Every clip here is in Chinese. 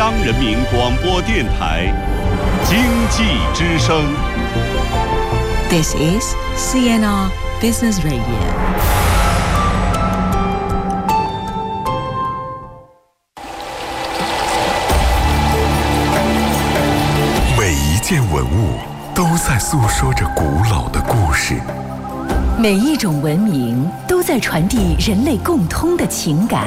央人民广播电台经济之声。 This is CNR Business Radio。 每一件文物都在诉说着古老的故事， 每一种文明都在传递人类共通的情感。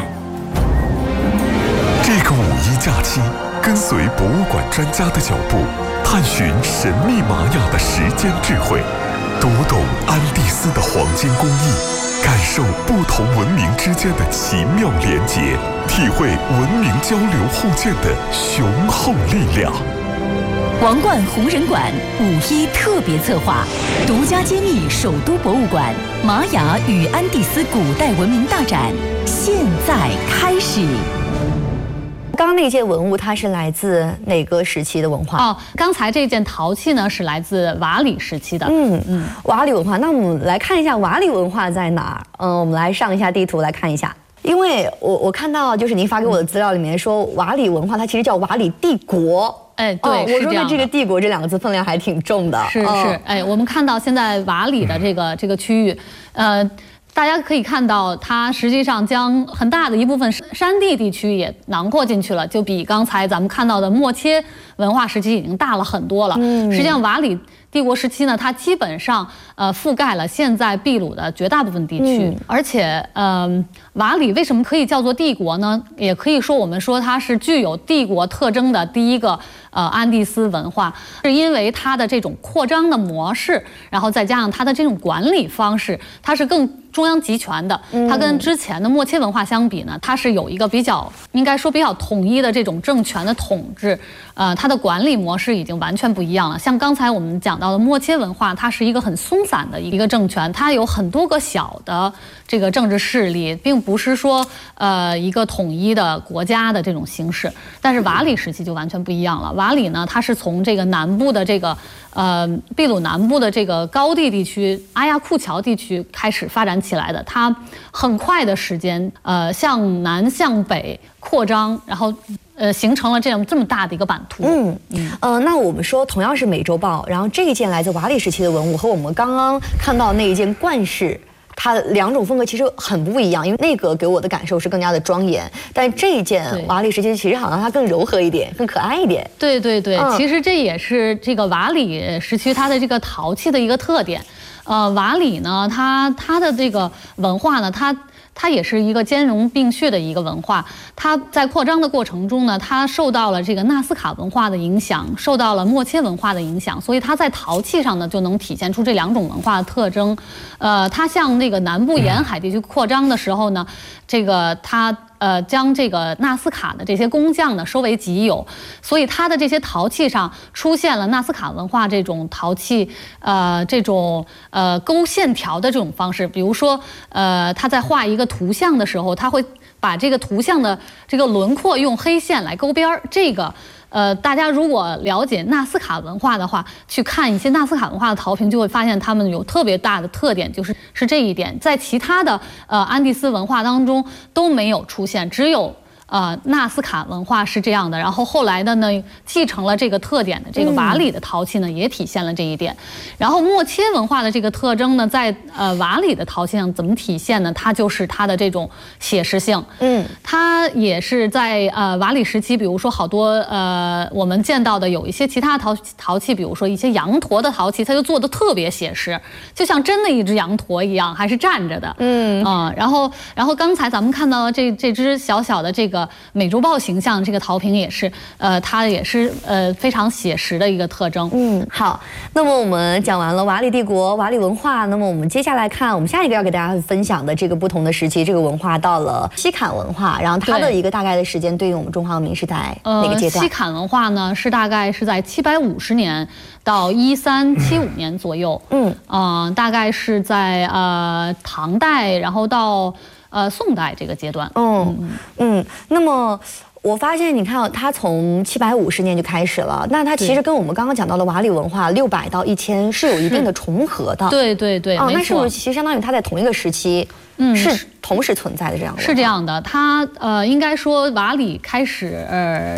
这个5·1假期，跟随博物馆专家的脚步，探寻神秘玛雅的时间智慧，读懂安第斯的黄金工艺，感受不同文明之间的奇妙连结，体会文明交流互鉴的雄厚力量。 王冠红人馆5·1特别策划，独家揭秘首都博物馆玛雅与安第斯古代文明大展，现在开始。 刚刚那件文物它是来自哪个时期的文化？ 哦，刚才这件陶器呢是来自瓦里时期的。 瓦里文化。那我们来看一下瓦里文化在哪儿？我们来上一下地图来看一下。因为我看到就是您发给我的资料里面说瓦里文化它其实叫瓦里帝国。 哎，对， 我说的这个帝国这2个字分量还挺重的。 是，哎，我们看到现在瓦里的这个区域，大家可以看到，它实际上将很大的一部分山地地区也囊括进去了，就比刚才咱们看到的莫切文化时期已经大了很多了。实际上瓦里帝国时期呢，它基本上覆盖了现在秘鲁的绝大部分地区，而且瓦里为什么可以叫做帝国呢？也可以说我们说它是具有帝国特征的第一个安第斯文化，是因为它的这种扩张的模式，然后再加上它的这种管理方式，它是更中央集权的。它跟之前的莫切文化相比呢，它是有一个应该说比较统一的这种政权的统治。它的管理模式已经完全不一样了。像刚才我们讲到的莫切文化，它是一个很松散的一个政权，它有很多个小的这个政治势力，并不是说一个统一的国家的这种形式。但是瓦里时期就完全不一样了。瓦里呢，它是从这个南部的这个秘鲁南部的这个高地地区阿亚库乔地区开始发展起来的。它很快的时间向南向北扩张，然后形成了这么大的一个版图。 那我们说同样是美洲豹，然后这一件来自瓦里时期的文物和我们刚刚看到那一件冠饰，它2种风格其实很不一样。因为那个给我的感受是更加的庄严，但这一件瓦里时期其实好像它更柔和一点，更可爱一点。 对，其实这也是这个瓦里时期它的这个陶器的一个特点。瓦里呢，它的这个文化呢，它也是一个兼容并蓄的一个文化。它在扩张的过程中呢，它受到了这个纳斯卡文化的影响，受到了莫切文化的影响，所以它在陶器上呢就能体现出这2种文化的特征。它向那个南部沿海地区扩张的时候呢，这个它将这个纳斯卡的这些工匠呢收为己有，所以它的这些陶器上出现了纳斯卡文化这种陶器这种勾线条的这种方式。比如说他在画一个图像的时候，他会把这个图像的这个轮廓用黑线来勾边儿。这个大家如果了解纳斯卡文化的话，去看一些纳斯卡文化的陶瓶，就会发现他们有特别大的特点，是这一点，在其他的安第斯文化当中都没有出现，只有纳斯卡文化是这样的。然后后来的呢，继承了这个特点的这个瓦里的陶器呢，也体现了这一点。然后莫切文化的这个特征呢，在瓦里的陶器上怎么体现呢？它就是它的这种写实性。它也是在瓦里时期，比如说好多我们见到的有一些其他陶器，比如说一些羊驼的陶器，它就做的特别写实，就像真的一只羊驼一样，还是站着的。然后刚才咱们看到这只小小的这个美洲豹形象，这个陶瓶也是它也是非常写实的一个特征。 好，那么我们讲完了瓦里帝国、瓦里文化，那么我们接下来看我们下一个要给大家分享的这个不同的时期，这个文化到了西坎文化，然后它的一个大概的时间对应我们中华文明是在哪个阶段？ 西坎文化呢是大概是在750年到1375年左右。大概是在唐代，然后到宋代这个阶段。 那么我发现，你看，它从750年就开始了，那它其实跟我们刚刚讲到的瓦里文化600到1000是有一定的重合的。 对， 那是不是其实相当于它在同一个时期，是同时存在的这样的？ 是这样的，它应该说瓦里开始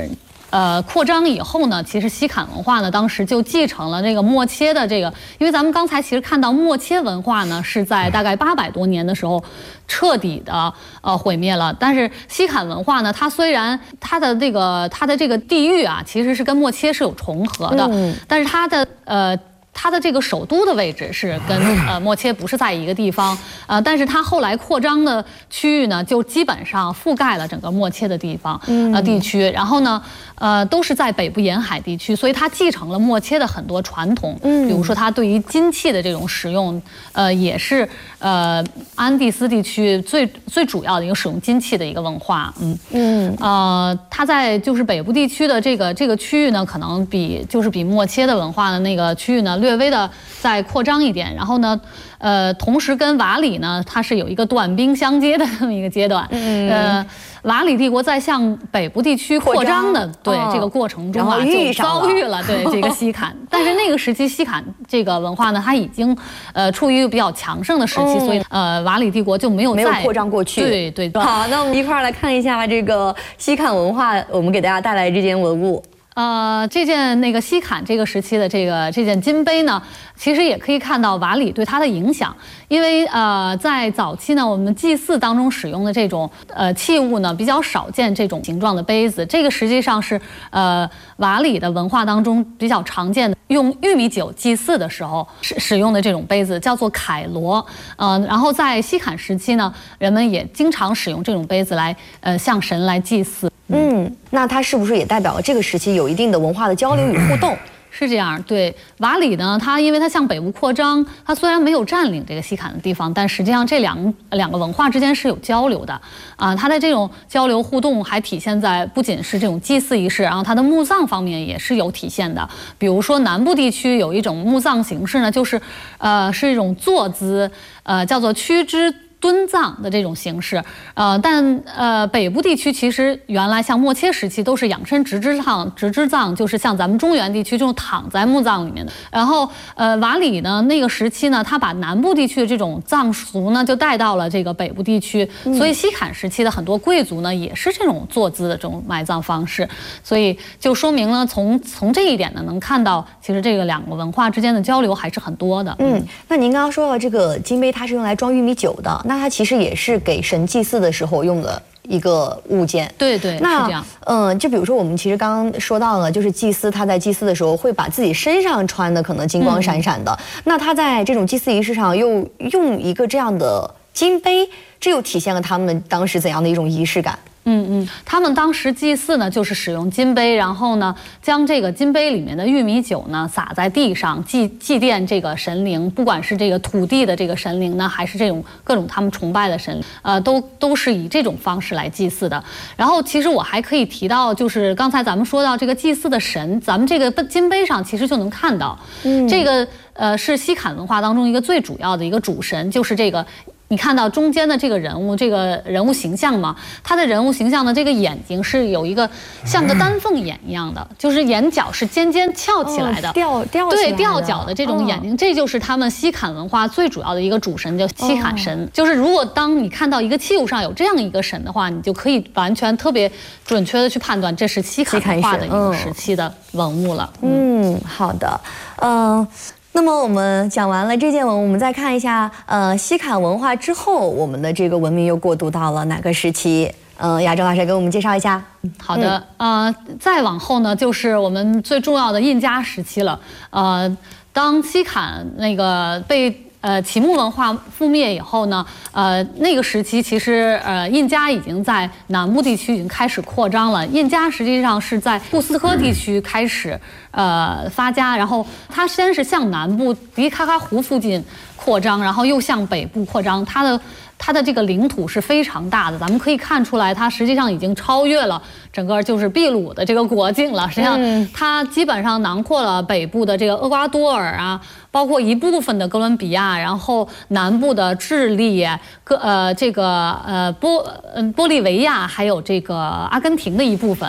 扩张以后呢，其实西坎文化呢，当时就继承了这个默切的这个，因为咱们刚才其实看到默切文化呢是在大概800多年的时候彻底的毁灭了，但是西坎文化呢，它虽然它的这个地域啊，其实是跟默切是有重合的，但是它的这个首都的位置是跟默切不是在一个地方，但是它后来扩张的区域呢，就基本上覆盖了整个默切的地区，然后呢，都是在北部沿海地区，所以它继承了默切的很多传统，比如说它对于金器的这种使用，也是安第斯地区最主要的一个使用金器的一个文化，它在就是北部地区的这个区域呢，可能比默切的文化的那个区域呢略微的再扩张一点，然后呢，同时跟瓦里呢，它是有一个短兵相接的这么一个阶段，瓦里帝国在向北部地区扩张的这个过程中啊，就遭遇了这个西坎，但是那个时期西坎这个文化呢，它已经处于一个比较强盛的时期，所以瓦里帝国就没有扩张过去。 对。 好，那我们一块儿来看一下这个西坎文化，我们给大家带来这件文物。 这件那个西坎这个时期的这件金杯呢，其实也可以看到瓦里对它的影响，因为在早期呢，我们祭祀当中使用的这种器物呢比较少见这种形状的杯子，这个实际上是瓦里的文化当中比较常见的，用玉米酒祭祀的时候使用的这种杯子叫做凯罗，然后在西坎时期呢，人们也经常使用这种杯子来向神来祭祀。 那它是不是也代表了这个时期有一定的文化的交流与互动？ 是这样，对瓦里呢，因为它向北部扩张，它虽然没有占领这个西坎的地方，但实际上这两个文化之间是有交流的啊。它的这种交流互动还体现在不仅是这种祭祀仪式，然后它的墓葬方面也是有体现的。比如说南部地区有一种墓葬形式呢，就是是一种坐姿，叫做屈肢蹲葬的这种形式，但北部地区其实原来像默切时期都是仰身直肢葬，就是像咱们中原地区这种躺在墓葬里面的。然后瓦里呢那个时期呢，他把南部地区的这种葬俗呢就带到了这个北部地区，所以西坎时期的很多贵族呢也是这种坐姿的这种埋葬方式，所以就说明了从这一点呢能看到，其实这个两个文化之间的交流还是很多的。 那您刚刚说到这个金杯，它是用来装玉米酒的。那它其实也是给神祭祀的时候用的一个物件。 对，那是这样。 就比如说我们其实刚刚说到了，就是祭司他在祭祀的时候会把自己身上穿的可能金光闪闪的，那他在这种祭祀仪式上又用一个这样的金杯，这又体现了他们当时怎样的一种仪式感？ 他们当时祭祀呢，就是使用金杯，然后呢，将这个金杯里面的玉米酒呢洒在地上，祭奠这个神灵，不管是这个土地的这个神灵呢，还是这种各种他们崇拜的神灵，都是以这种方式来祭祀的。然后，其实我还可以提到，就是刚才咱们说到这个祭祀的神，咱们这个金杯上其实就能看到，这个是西坎文化当中一个最主要的一个主神，就是这个。你看到中间的这个人物形象吗？他的人物形象的这个眼睛是有一个像个丹凤眼一样的，就是眼角是尖翘起来的，吊角的这种眼睛，这就是他们西坎文化最主要的一个主神，叫西坎神。就是如果当你看到一个器物上有这样一个神的话，你就可以完全特别准确的去判断这是西坎文化的一个时期的文物了。 好的，那么我们讲完了这件文物，我们再看一下，西坎文化之后，我们的这个文明又过渡到了哪个时期？亚洲老师给我们介绍一下。 好的，再往后呢，就是我们最重要的印加时期了。当西坎那个被启幕文化覆灭以后呢，那个时期其实印加已经在南部地区已经开始扩张了。印加实际上是在库斯科地区开始发家，然后它先是向南部迪卡卡湖附近扩张，然后又向北部扩张。它的这个领土是非常大的，咱们可以看出来，它实际上已经超越了整个就是秘鲁的这个国境了。实际上，它基本上囊括了北部的这个厄瓜多尔啊，包括一部分的哥伦比亚，然后南部的智利、玻利维亚，还有这个阿根廷的一部分。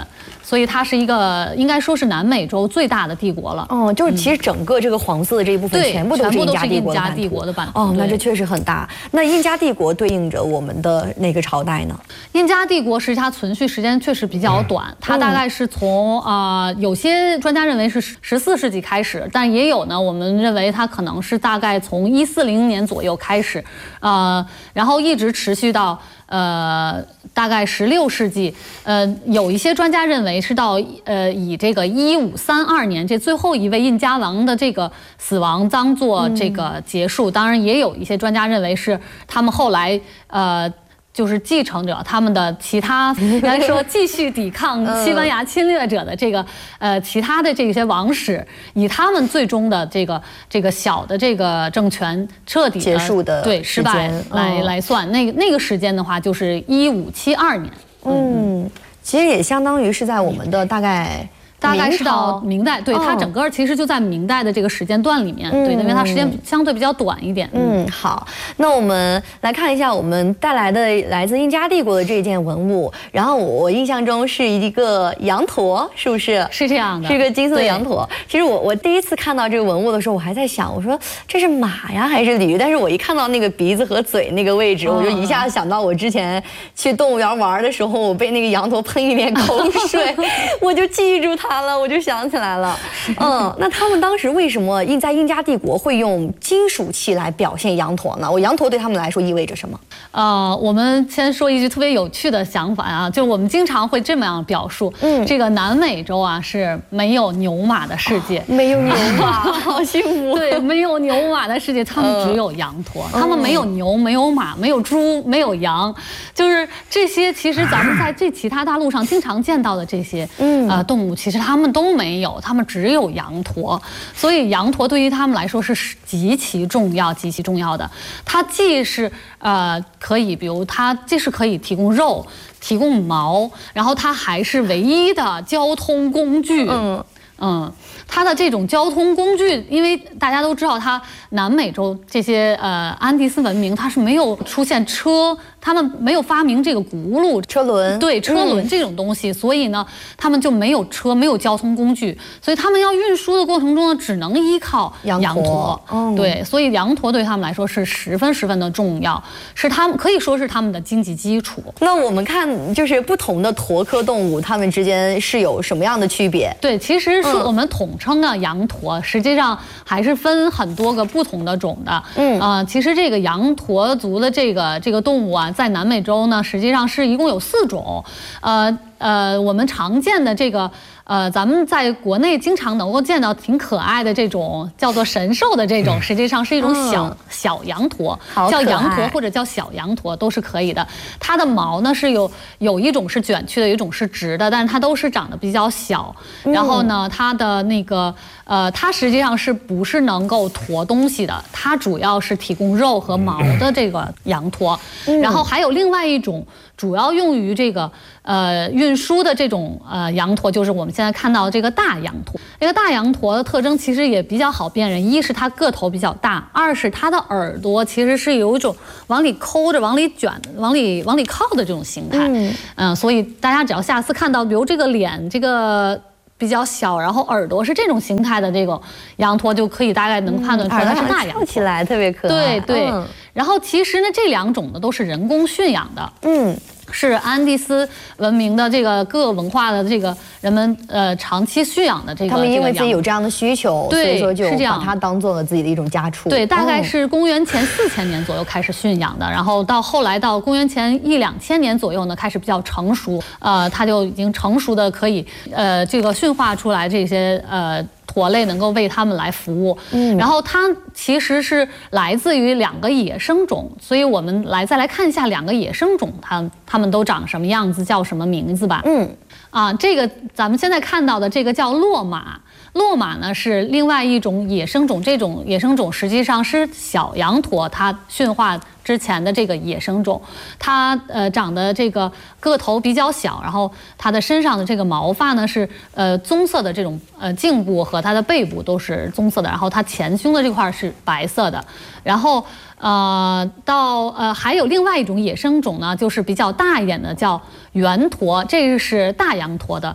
所以它是一个应该说是南美洲最大的帝国了。 哦，就是其实整个这个黄色的这一部分全部都是印加帝国的版图。哦，那这确实很大。那印加帝国对应着我们的哪个朝代呢？ 印加帝国实际它存续时间确实比较短，它大概是从有些专家认为是14世纪开始，但也有呢，我们认为它可能是大概从140年左右开始，然后一直持续到大概16世纪。有一些专家认为是到以这个1532年这最后一位印加王的这个死亡当做这个结束。当然，也有一些专家认为是他们后来就是继承者，他们的其他应该说继续抵抗西班牙侵略者的这个其他的这些王室，以他们最终的这个小的这个政权彻底结束的对失败来算，那个时间的话就是1572年。 其实也相当于是在我们的大概是到明代，对，它整个其实就在明代的这个时间段里面，对，因为它时间相对比较短一点。 好，那我们来看一下我们带来的来自印加帝国的这件文物，然后我印象中是一个羊驼，是不是？ 是这样的， 是一个金色的羊驼。其实我第一次看到这个文物的时候，我还在想，我说这是马呀还是驴？但是我一看到那个鼻子和嘴那个位置，我就一下想到我之前去动物园玩的时候，我被那个羊驼喷一脸口水，我就记住它了，我就想起来了。那他们当时为什么在印加帝国会用金属器来表现羊驼呢？羊驼对他们来说意味着什么？ 我们先说一句特别有趣的想法啊，就我们经常会这么样表述，这个南美洲啊是没有牛马的世界， 没有牛马，好幸福。 对，没有牛马的世界，他们只有羊驼，他们没有牛，没有马，没有猪，没有羊，就是这些其实咱们在其他大陆上经常见到的这些动物，其实他们都没有，他们只有羊驼，所以羊驼对于他们来说是极其重要的。它既是可以，比如它既是可以提供肉、提供毛，然后它还是唯一的交通工具。它的这种交通工具，因为大家都知道，它南美洲这些安第斯文明，它是没有出现车，他们没有发明这个轱辘、 车轮， 对，车轮这种东西，所以呢，他们就没有车，没有交通工具，所以他们要运输的过程中呢，只能依靠羊驼。对，所以羊驼对他们来说是十分的重要，是他们可以说是他们的经济基础。 那我们看，就是不同的驼科动物，它们之间是有什么样的区别？ 对，其实是我们统称啊羊驼，实际上还是分很多个不同的种的。其实这个羊驼族的这个动物啊，在南美洲呢，实际上是一共有4种。我们常见的这个咱们在国内经常能够见到挺可爱的这种叫做神兽的这种，实际上是一种小羊驼，叫羊驼或者叫小羊驼都是可以的。它的毛呢是有一种是卷曲的，有一种是直的，但是它都是长得比较小。然后呢，它的那个它实际上是不是能够驮东西的？它主要是提供肉和毛的这个羊驼。然后还有另外一种主要用于这个运输的这种羊驼，就是我们现在看到这个大羊驼。这个大羊驼的特征其实也比较好辨认，一是它个头比较大，二是它的耳朵其实是有一种往里抠着、往里卷、往里靠的这种形态。所以大家只要下次看到，比如这个脸这个比较小，然后耳朵是这种形态的这个羊驼，就可以大概能判断出来它是大羊驼， 起来特别可爱。 对。然后其实呢，这2种呢都是人工驯养的。是安第斯文明的这个各个文化的这个人们长期驯养的这个， 他们因为自己有这样的需求，所以说就把它当做了自己的一种家畜。 对，大概是公元前4000年左右开始驯养的，然后到后来到公元前1-2000年左右呢，开始比较成熟，它就已经成熟的可以这个驯化出来这些驼类能够为他们来服务。然后它其实是来自于2个野生种，所以我们再来看一下2个野生种，它们都长什么样子，叫什么名字吧。这个咱们现在看到的这个叫骆马。骆马呢是另外一种野生种，这种野生种实际上是小羊驼它驯化之前的这个野生种，它长得这个个头比较小，然后它的身上的这个毛发呢是棕色的，这种颈部和它的背部都是棕色的，然后它前胸的这块是白色的，然后还有另外一种野生种呢，就是比较大一点的叫圆驼，这是大羊驼的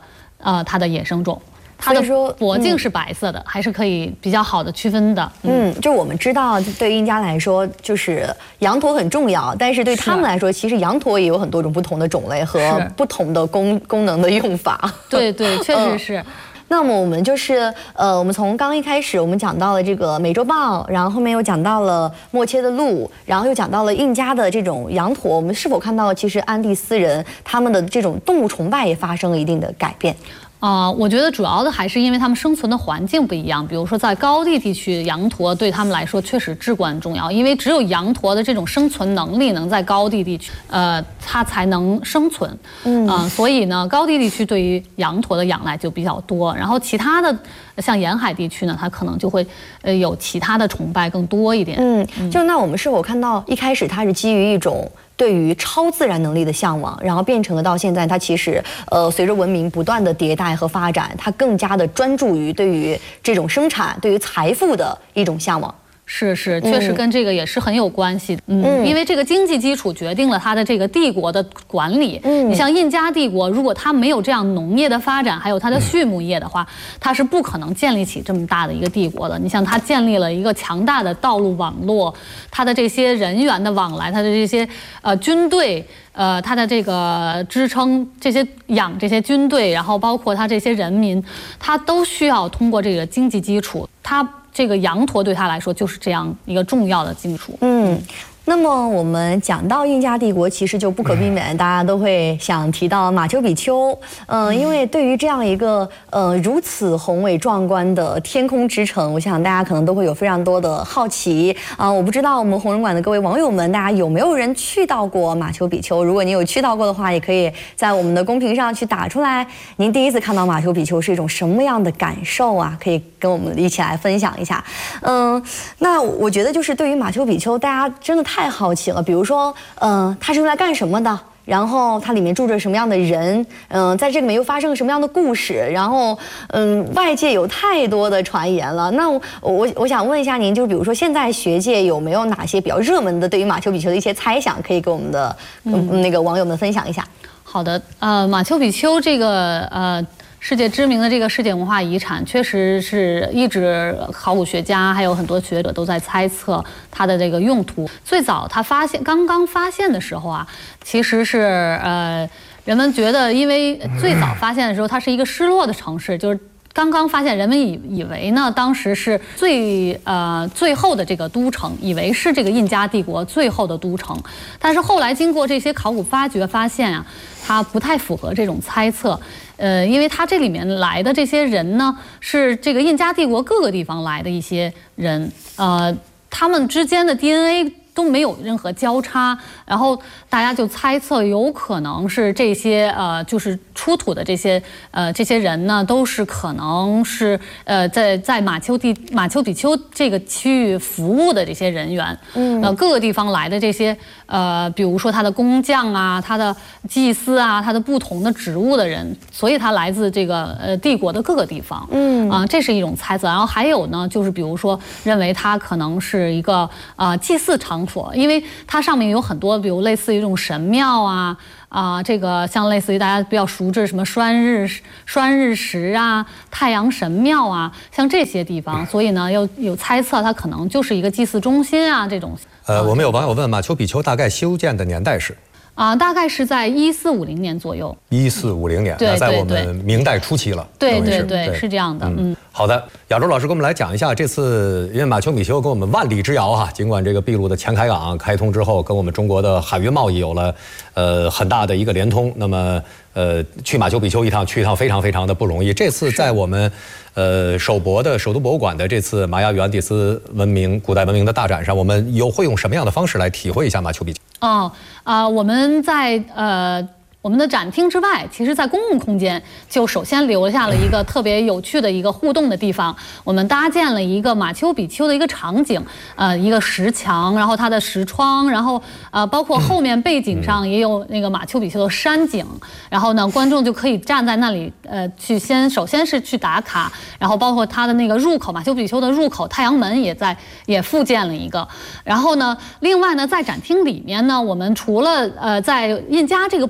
它的野生种。它的脖颈是白色的，还是可以比较好的区分的。 就我们知道，对于印加来说，就是羊驼很重要，但是对他们来说，其实羊驼也有很多种不同的种类和不同的功能的用法。 对对，确实是。 那么我们就是我们从刚一开始我们讲到了这个美洲豹，然后后面又讲到了默切的鹿，然后又讲到了印加的这种羊驼。我们是否看到其实安第斯人他们的这种动物崇拜也发生了一定的改变？ 我觉得主要的还是因为他们生存的环境不一样。比如说在高地地区，羊驼对他们来说确实至关重要，因为只有羊驼的这种生存能力能在高地地区，它才能生存。所以呢，高地地区对于羊驼的仰赖就比较多。然后其他的像沿海地区呢，它可能就会有其他的崇拜更多一点。 就那我们是否看到一开始它是基于一种对于超自然能力的向往，然后变成了到现在，它其实随着文明不断的迭代和发展，它更加的专注于对于这种生产、对于财富的一种向往。 是，确实跟这个也是很有关系的。因为这个经济基础决定了它的这个帝国的管理。你像印加帝国，如果它没有这样农业的发展，还有它的畜牧业的话，它是不可能建立起这么大的一个帝国的。你像它建立了一个强大的道路网络，它的这些人员的往来，它的这些军队。它的这个支撑这些养这些军队，然后包括它这些人民，它都需要通过这个经济基础。它这个羊驼对他来说就是这样一个重要的基础。 那么我们讲到印加帝国，其实就不可避免，大家都会想提到马丘比丘。因为对于这样一个如此宏伟壮观的天空之城，我想大家可能都会有非常多的好奇我不知道我们红人馆的各位网友们，大家有没有人去到过马丘比丘？如果你有去到过的话，也可以在我们的公屏上去打出来。您第一次看到马丘比丘是一种什么样的感受啊？可以跟我们一起来分享一下。那我觉得就是对于马丘比丘，大家真的太好奇了。比如说，它是用来干什么的？然后它里面住着什么样的人？在这里面又发生了什么样的故事？然后，外界有太多的传言了。那我想问一下您，就比如说现在学界有没有哪些比较热门的对于马丘比丘的一些猜想，可以跟我们的那个网友们分享一下？ 好的，马丘比丘这个世界知名的这个世界文化遗产，确实是一直考古学家还有很多学者都在猜测它的这个用途。最早它刚刚发现的时候啊，其实是人们觉得，因为最早发现的时候它是一个失落的城市，就是刚刚发现，人们以为呢，当时是最后的这个都城，以为是这个印加帝国最后的都城。但是后来经过这些考古发掘，发现啊，它不太符合这种猜测。因为它这里面来的这些人呢，是这个印加帝国各个地方来的一些人，他们之间的 DNA 都没有任何交叉，然后大家就猜测有可能是这些就是出土的这些人呢，都是可能是在马丘比丘这个区域服务的这些人员，各个地方来的这些比如说他的工匠啊，他的祭司啊，他的不同的职务的人，所以他来自这个帝国的各个地方，这是一种猜测。然后还有呢，就是比如说认为它可能是一个祭祀场所，因为它上面有很多，比如类似于这种神庙啊。这个像类似于大家比较熟知什么栓日石啊、太阳神庙啊，像这些地方，所以呢，有猜测它可能就是一个祭祀中心啊这种。 我们有网友问马丘比丘大概修建的年代是？ 大概是在1450年左右。 1450年，那在我们明代初期了。 对，是这样的。 好的，亚洲老师给我们来讲一下这次，因为马丘比丘跟我们万里之遥哈，尽管这个秘鲁的前海港开通之后，跟我们中国的海运贸易有了很大的一个联通。那么去马丘比丘去一趟非常非常的不容易。这次在我们首都博物馆的这次玛雅与安第斯古代文明的大展上，我们会用什么样的方式来体会一下马丘比丘？ 我们在我们的展厅之外，其实在公共空间就首先留下了一个特别有趣的一个互动的地方。我们搭建了一个马丘比丘的一个场景，一个石墙，然后它的石窗，然后包括后面背景上也有那个马丘比丘的山景。然后呢，观众就可以站在那里，首先是去打卡，然后包括它的那个入口，马丘比丘的入口太阳门也附建了一个。然后呢，另外呢，在展厅里面呢，我们除了在印加这个部分呢，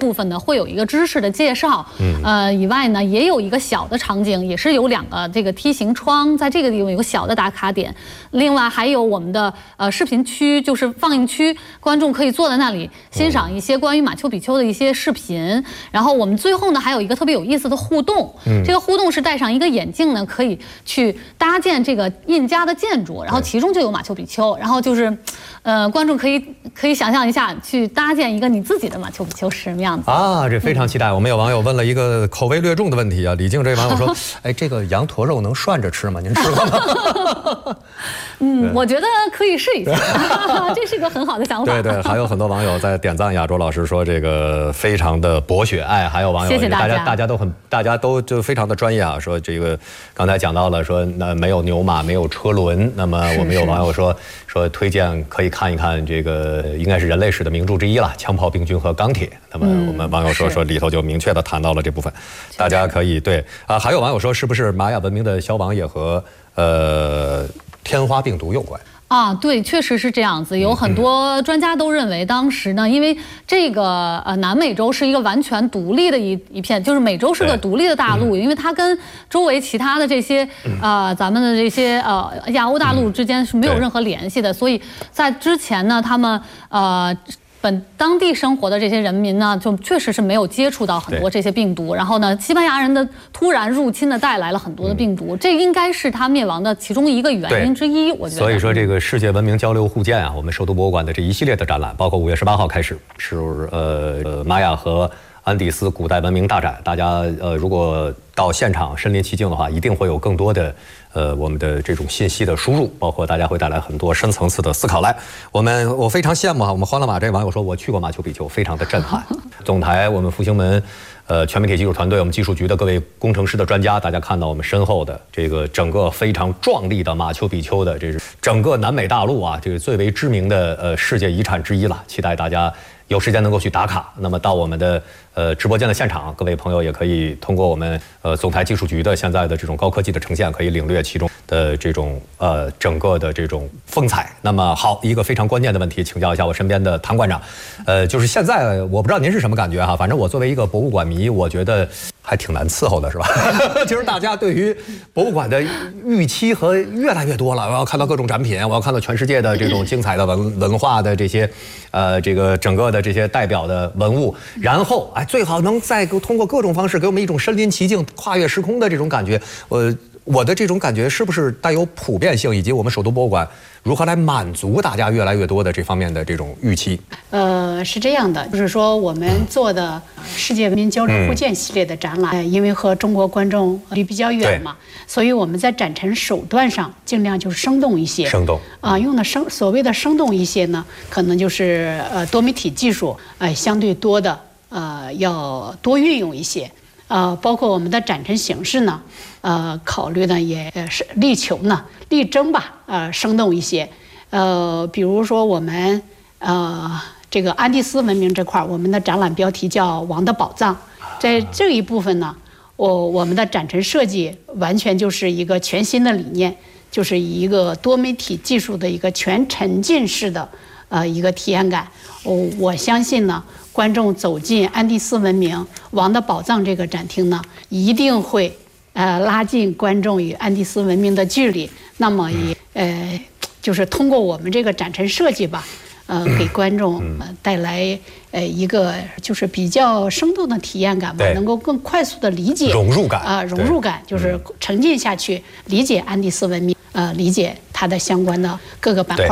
会有一个知识的介绍，以外呢，也有一个小的场景，也是有2个这个梯形窗，在这个地方有个小的打卡点。另外还有我们的视频区，就是放映区，观众可以坐在那里欣赏一些关于马丘比丘的一些视频。然后我们最后呢还有一个特别有意思的互动，这个互动是戴上一个眼镜呢，可以去搭建这个印加的建筑，然后其中就有马丘比丘，然后就是，观众可以想象一下，去搭建一个你自己的马丘比丘是什么样子啊？这非常期待。我们有网友问了一个口味略重的问题啊，李静这网友说，哎，这个羊驼肉能涮着吃吗？您吃过吗？ 我觉得可以试一下，这是个很好的想法。 对，还有很多网友在点赞亚洲老师说这个非常的博学，哎，还有网友谢谢大家都就非常的专业啊，说这个刚才讲到了说那没有牛马没有车轮，那么我们有网友说推荐可以看一看这个应该是人类史的名著之一了，《枪炮、病菌和钢铁》。那么我们网友说里头就明确的谈到了这部分，大家可以对啊，还有网友说是不是玛雅文明的消亡也和天花病毒有关？ 啊，对，确实是这样子。有很多专家都认为，当时呢，因为这个南美洲是一个完全独立的一片，就是美洲是个独立的大陆，因为它跟周围其他的这些咱们的这些亚欧大陆之间是没有任何联系的，所以在之前呢，他们当地生活的这些人民呢，就确实是没有接触到很多这些病毒。然后呢，西班牙人的突然入侵呢，带来了很多的病毒，这应该是它灭亡的其中一个原因之一。我觉得。所以说，这个世界文明交流互鉴啊，我们首都博物馆的这一系列的展览，包括5月18号开始是玛雅和安第斯古代文明大展，大家如果到现场身临其境的话，一定会有更多的我们的这种信息的输入，包括大家会带来很多深层次的思考来。我非常羡慕啊，我们欢乐马这网友说我去过马丘比丘，非常的震撼。总台我们复兴门全媒体技术团队，我们技术局的各位工程师的专家，大家看到我们身后的这个整个非常壮丽的马丘比丘的，这是整个南美大陆啊这个最为知名的世界遗产之一了，期待大家有时间能够去打卡。那么到我们的直播间的现场，各位朋友也可以通过我们总台技术局的现在的这种高科技的呈现，可以领略其中的这种整个的这种风采。那么好，一个非常关键的问题，请教一下我身边的谭馆长，就是现在我不知道您是什么感觉哈，反正我作为一个博物馆迷，我觉得还挺难伺候的，是吧？其实大家对于博物馆的预期和越来越多了，我要看到各种展品，我要看到全世界的这种精彩的文化的这些这个整个的这些代表的文物，然后最好能再通过各种方式给我们一种身临其境、跨越时空的这种感觉。我的这种感觉是不是带有普遍性，以及我们首都博物馆如何来满足大家越来越多的这方面的这种预期？ 是这样的，就是说我们做的世界文明交流互鉴系列的展览，因为和中国观众离比较远嘛，所以我们在展陈手段上尽量就是生动一些。生动用的所谓的生动一些呢，可能就是多媒体技术相对多的要多运用一些。包括我们的展陈形式呢，考虑呢也是力争吧，生动一些。比如说我们这个安第斯文明这块，我们的展览标题叫《王的宝藏》。在这一部分呢，我们的展陈设计完全就是一个全新的理念，就是一个多媒体技术的一个全沉浸式的一个体验感。我相信呢，观众走进安第斯文明王的宝藏这个展厅呢，一定会拉近观众与安第斯文明的距离。那么也就是通过我们这个展陈设计吧，给观众带来一个就是比较生动的体验感吧，能够更快速的理解融入感融入感就是沉浸下去，理解安第斯文明。理解它的相关的各个板块